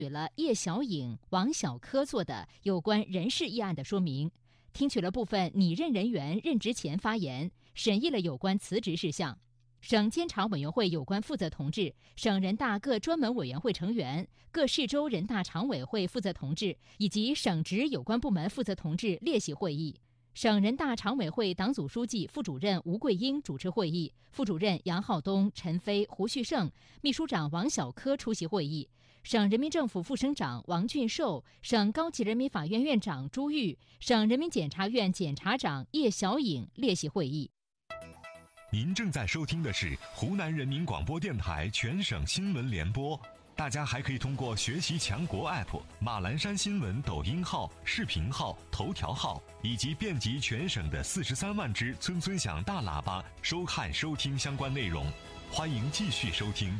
取了叶小颖、王小柯做的有关人事议案的说明，听取了部分拟任人员任职前发言，审议了有关辞职事项。省监察委员会有关负责同志、省人大各专门委员会成员、各市州人大常委会负责同志以及省直有关部门负责同志列席会议。省人大常委会党组书记、副主任吴桂英主持会议，副主任杨浩东、陈飞、胡旭胜，秘书长王小柯出席会议。省人民政府副省长王俊寿、省高级人民法院院长朱玉、省人民检察院检察长叶小颖列席会议。 您正在收听的是湖南人民广播电台全省新闻联播。大家还可以通过学习强国 App、马栏山新闻抖音号、视频号、头条号以及遍及全省的43万只村村响大喇叭收看收听相关内容。欢迎继续收听。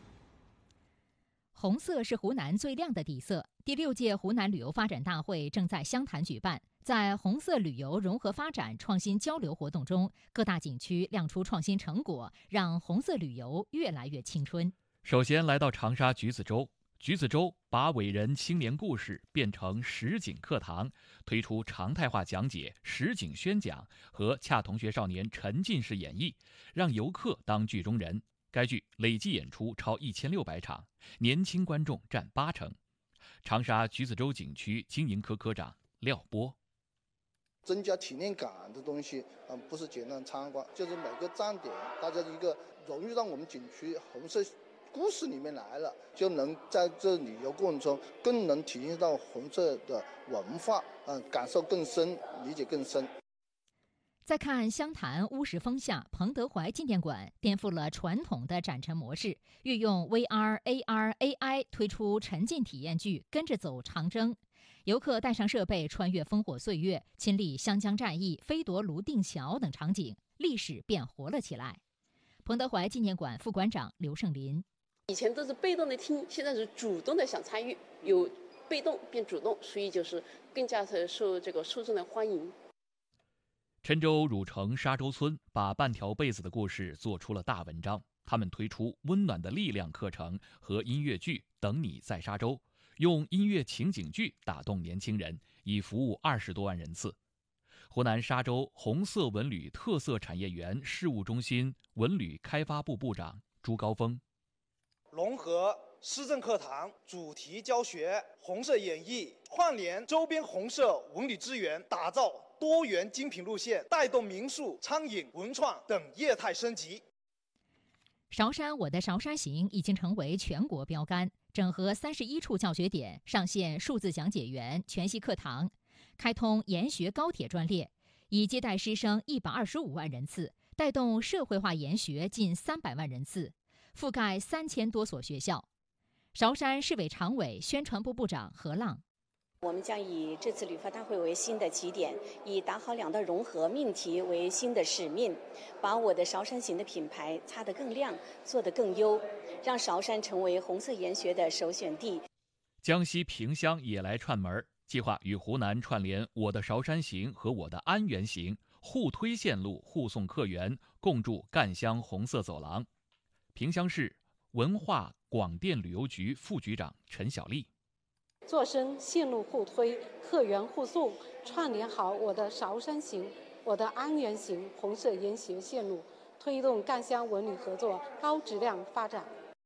红色是湖南最亮的底色。第6届湖南旅游发展大会正在湘潭举办。在红色旅游融合发展创新交流活动中，各大景区亮出创新成果，让红色旅游越来越青春。 首先来到长沙橘子洲，橘子洲把伟人青年故事变成实景课堂，推出常态化讲解、实景宣讲和恰同学少年沉浸式演绎，让游客当剧中人。该剧累计演出超1600场，年轻观众占80%。长沙橘子洲景区经营科科长廖波： 增加体验感的东西，不是简单参观，就是每个站点大家一个融入到我们景区红色故事里面来了，就能在这旅游过程中更能体验到红色的文化，感受更深，理解更深。 再看湘潭乌石峰下彭德怀纪念馆，颠覆了传统的展陈模式，运用 VR、AR、AI 推出沉浸体验剧《跟着走长征》，游客带上设备穿越烽火岁月，亲历湘江战役、飞夺泸定桥等场景，历史变活了起来。彭德怀纪念馆副馆长刘胜林： 以前都是被动的听，现在是主动的想参与，由被动变主动，所以就是更加的受这个受众的欢迎。 郴州汝城沙洲村把半条被子的故事做出了大文章，他们推出温暖的力量课程和音乐剧《等你在沙洲》，用音乐情景剧打动年轻人，已服务20多万人次。湖南沙洲红色文旅特色产业园事务中心文旅开发部部长朱高峰： 融合施政课堂、主题教学、红色演绎，串联周边红色文旅资源，打造多元精品路线，带动民宿、餐饮、文创等业态升级。 韶山我的韶山行已经成为全国标杆，整合31处教学点，上线数字讲解员、全息课堂，开通研学高铁专列，已接待师生125万人次，带动社会化研学近300万人次，覆盖3000多所学校。韶山市委常委、宣传部部长何浪： 我们将以这次旅发大会为新的起点，以打好两道融合命题为新的使命，把我的韶山行的品牌擦得更亮，做得更优，让韶山成为红色研学的首选地。 江西萍乡也来串门，计划与湖南串联我的韶山行和我的安源行，互推线路，互送客源，共筑赣湘红色走廊。萍乡市文化广电旅游局副局长陈小丽： 做深线路互推、客源互送，串联好我的韶山行、我的安源行红色研学线路，推动赣湘文旅合作高质量发展。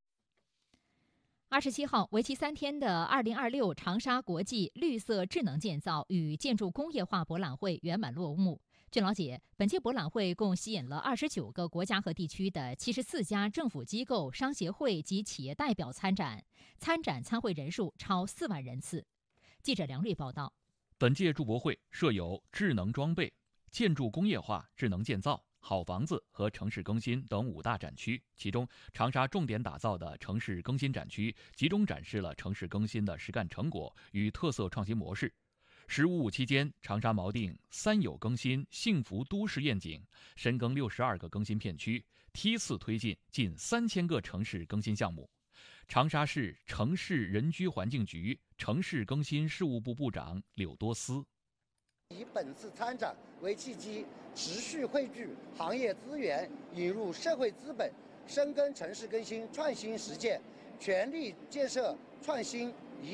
27号，为期3天的2026长沙国际绿色智能建造与建筑工业化博览会圆满落幕。据了解，本届博览会共吸引了29个国家和地区的74家政府机构、商协会及企业代表参展，参会人数超4万人次。记者梁瑞报道。 本届筑博会设有智能装备、建筑工业化、智能建造、好房子和城市更新等5大展区，其中长沙重点打造的城市更新展区集中展示了城市更新的实干成果与特色创新模式。15期间，长沙锚定3有更新幸福都市愿景，深耕62个更新片区，梯次推进近3000个城市更新项目。长沙市城市人居环境局城市更新事务部部长柳多斯： 以本次参展为契机，持续汇聚行业资源，引入社会资本，深耕城市更新创新实践， 全力建设创新